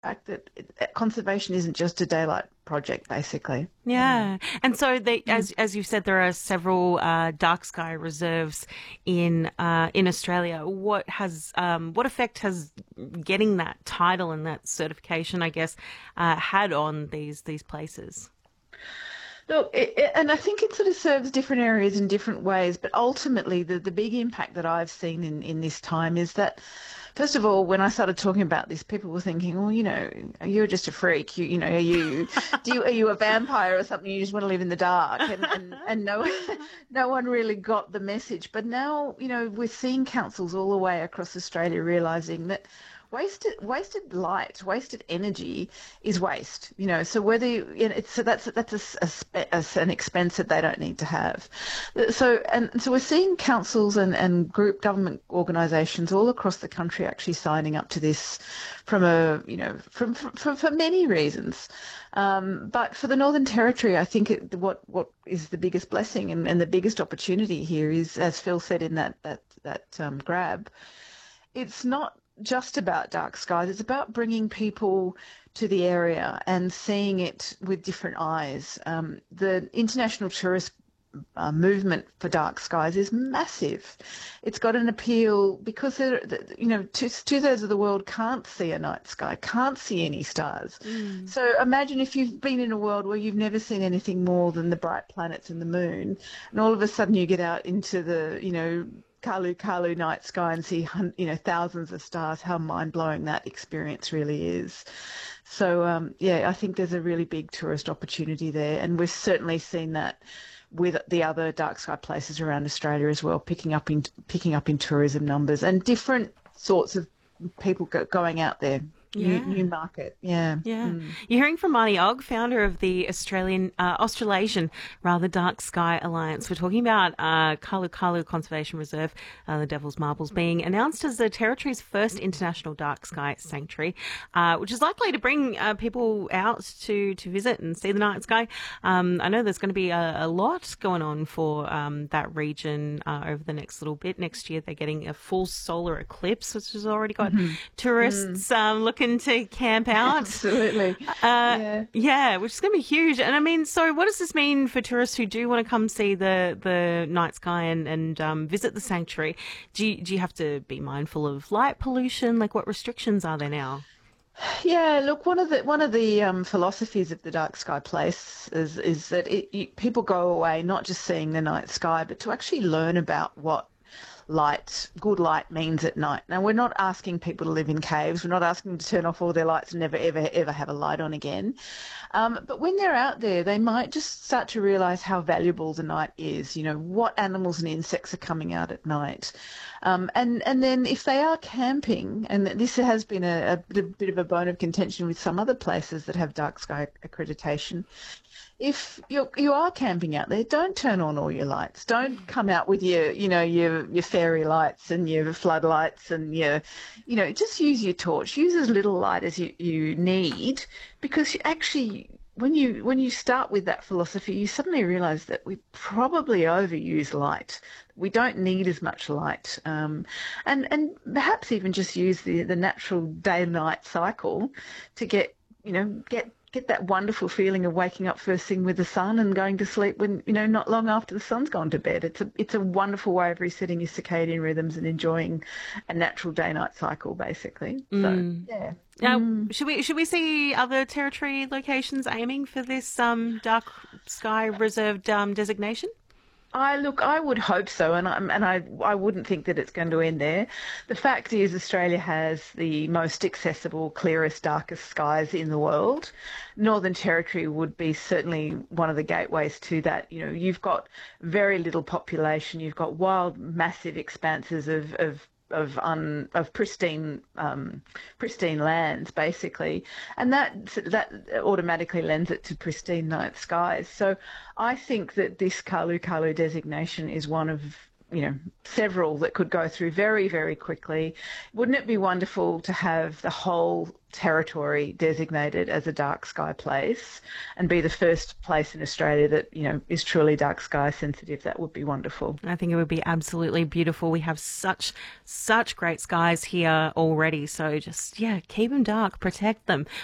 fact that conservation isn't just a daylight project, basically. Yeah, and so Mm. as you said, there are several dark sky reserves in Australia. What effect has getting that title and that certification, I guess, had on these places? Look, and I think it sort of serves different areas in different ways, but ultimately the big impact that I've seen in this time is that, first of all, when I started talking about this, people were thinking, well, you're just a freak. Are you a vampire or something? You just want to live in the dark, and no, no one really got the message. But now, we're seeing councils all the way across Australia realizing that wasted light, wasted energy is waste. So whether so that's an expense that they don't need to have. So we're seeing councils and group government organisations all across the country actually signing up to this from for many reasons. But for the Northern Territory, I think what is the biggest blessing and the biggest opportunity here is, as Phil said in that grab, it's not just about dark skies. It's about bringing people to the area and seeing it with different eyes. The international tourist movement for dark skies is massive. It's got an appeal because two-thirds of the world can't see a night sky, can't see any stars. Mm. So imagine if you've been in a world where you've never seen anything more than the bright planets and the moon, and all of a sudden you get out into the Kalu Kalu night sky and see thousands of stars. How mind-blowing that experience really is. So yeah, I think there's a really big tourist opportunity there, and we've certainly seen that with the other dark sky places around Australia as well, picking up in tourism numbers and different sorts of people going out there. New Yeah. market, yeah. Yeah. Mm. You're hearing from Marnie Ogg, founder of the Australasian Dark Sky Alliance. We're talking about Kalu Kalu Conservation Reserve, the Devil's Marbles, being announced as the Territory's first international dark sky sanctuary, which is likely to bring people out to visit and see the night sky. I know there's going to be a lot going on for that region over the next little bit. Next year, they're getting a full solar eclipse, which has already got Mm-hmm. Mm. tourists looking to camp out. Absolutely, yeah. Yeah, which is going to be huge. And I mean, so what does this mean for tourists who do want to come see the night sky and visit the sanctuary? Do you have to be mindful of light pollution? Like, what restrictions are there now? Yeah, look, one of the philosophies of the Dark Sky Place is that people go away not just seeing the night sky, but to actually learn about what good light means at night. Now, we're not asking people to live in caves. We're not asking them to turn off all their lights and never, ever, ever have a light on again. But when they're out there, they might just start to realize how valuable the night is, what animals and insects are coming out at night. And then if they are camping, and this has been a bit of a bone of contention with some other places that have dark sky accreditation, if you are camping out there, don't turn on all your lights. Don't come out with your fairy lights and your floodlights and just use your torch. Use as little light as you need, because actually when you start with that philosophy, you suddenly realize that we probably overuse light. We don't need as much light, and perhaps even just use the natural day-night cycle to get that wonderful feeling of waking up first thing with the sun and going to sleep when not long after the sun's gone to bed. It's a wonderful way of resetting your circadian rhythms and enjoying a natural day-night cycle, basically. So Mm. yeah. Now, should we see other territory locations aiming for this dark sky reserved designation? I would hope so, and I wouldn't think that it's going to end there. The fact is, Australia has the most accessible, clearest, darkest skies in the world. Northern Territory would be certainly one of the gateways to that. You've got very little population. You've got wild, massive expanses of pristine lands, basically, and that automatically lends it to pristine night skies. So I think that this Kalu Kalu designation is one of several that could go through very, very quickly. Wouldn't it be wonderful to have the whole territory designated as a dark sky place and be the first place in Australia that, is truly dark sky sensitive? That would be wonderful. I think it would be absolutely beautiful. We have such great skies here already. So just, keep them dark, protect them.